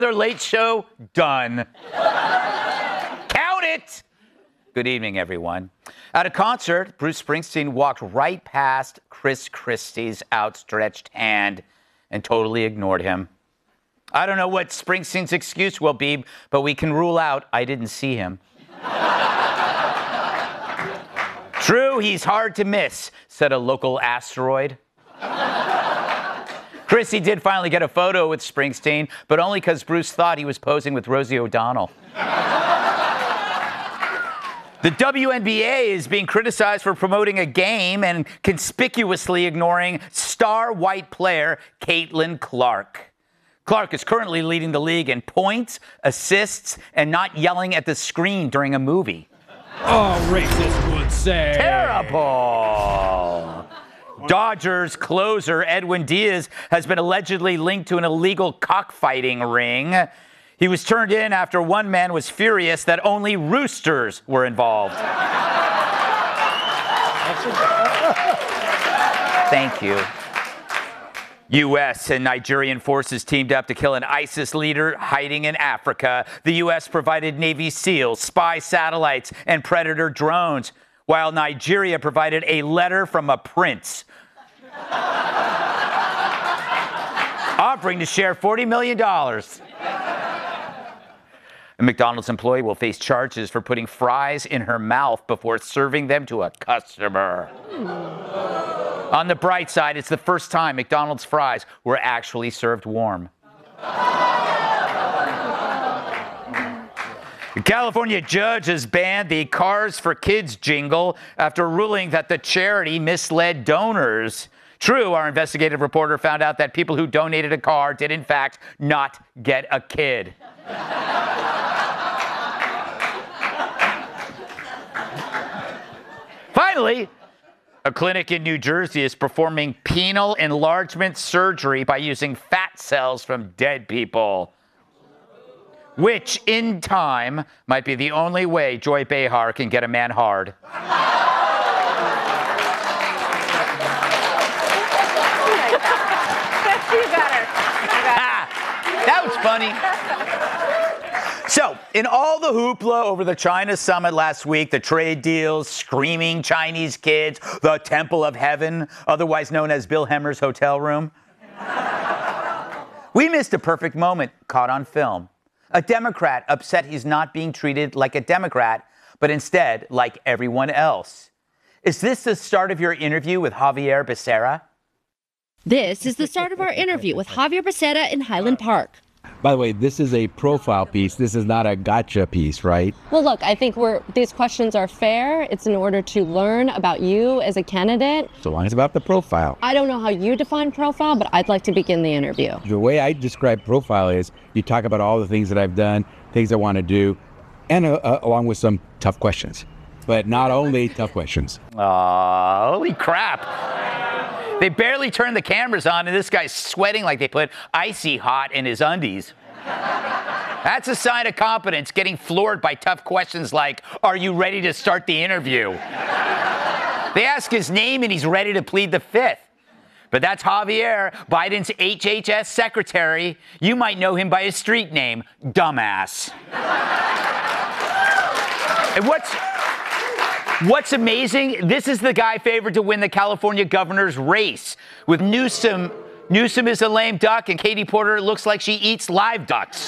Their Late Show done. Count it! Good evening, everyone. At a concert, Bruce Springsteen walked right past Chris Christie's outstretched hand and totally ignored him. I don't know what Springsteen's excuse will be, but we can rule out I didn't see him. True, he's hard to miss, said a local asteroid. Chrissy did finally get a photo with Springsteen, but only because Bruce thought he was posing with Rosie O'Donnell. The WNBA is being criticized for promoting a game and conspicuously ignoring star white player Caitlin Clark. Clark is currently leading the league in points, assists, and not yelling at the screen during a movie. Oh, racist would say. Terrible. Dodgers closer Edwin Diaz has been allegedly linked to an illegal cockfighting ring. He was turned in after one man was furious that only roosters were involved. Thank you. U.S. and Nigerian forces teamed up to kill an ISIS leader hiding in Africa. The U.S. provided Navy SEALs, spy satellites, and Predator drones, while Nigeria provided a letter from a prince offering to share $40 million. A McDonald's employee will face charges for putting fries in her mouth before serving them to a customer. On the bright side, it's the first time McDonald's fries were actually served warm. A California judge has banned the Cars for Kids jingle after ruling that the charity misled donors. True, our investigative reporter found out that people who donated a car did, in fact, not get a kid. Finally, a clinic in New Jersey is performing penile enlargement surgery by using fat cells from dead people, which, in time, might be the only way Joy Behar can get a man hard. You got her. That was funny. So, in all the hoopla over the China summit last week, the trade deals, screaming Chinese kids, the Temple of Heaven, otherwise known as Bill Hemmer's hotel room, we missed a perfect moment caught on film. A Democrat upset he's not being treated like a Democrat, but instead like everyone else. Is this the start of your interview with Javier Becerra? This is the start of our interview with Javier Becerra in Highland Park. By the way, this is a profile piece. This is not a gotcha piece, right? Well, look, I think these questions are fair. It's in order to learn about you as a candidate. So long as it's about the profile. I don't know how you define profile, but I'd like to begin the interview. The way I describe profile is you talk about all the things that I've done, things I want to do, and along with some tough questions. But not only tough questions. Holy crap. They barely turned the cameras on, and this guy's sweating like they put Icy Hot in his undies. That's a sign of competence, getting floored by tough questions like, are you ready to start the interview? They ask his name, and he's ready to plead the fifth. But that's Javier, Biden's HHS secretary. You might know him by his street name, Dumbass. And What's amazing, this is the guy favored to win the California governor's race. With Newsom is a lame duck, and Katie Porter looks like she eats live ducks.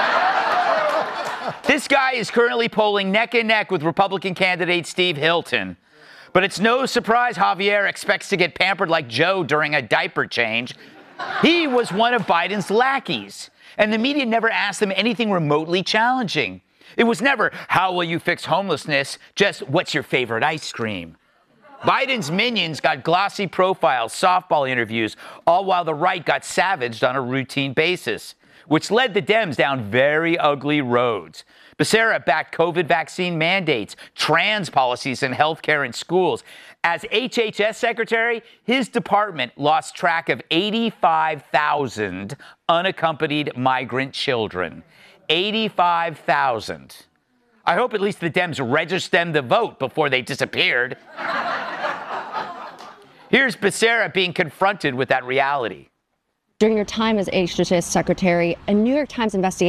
This guy is currently polling neck and neck with Republican candidate Steve Hilton. But it's no surprise Javier expects to get pampered like Joe during a diaper change. He was one of Biden's lackeys, and the media never asked him anything remotely challenging. It was never, how will you fix homelessness? Just, what's your favorite ice cream? Biden's minions got glossy profiles, softball interviews, all while the right got savaged on a routine basis, which led the Dems down very ugly roads. Becerra backed COVID vaccine mandates, trans policies in healthcare and schools. As HHS secretary, his department lost track of 85,000 unaccompanied migrant children. 85,000. I hope at least the Dems registered them to vote before they disappeared. Here's Becerra being confronted with that reality. During your time as HHS secretary, a New York Times investigation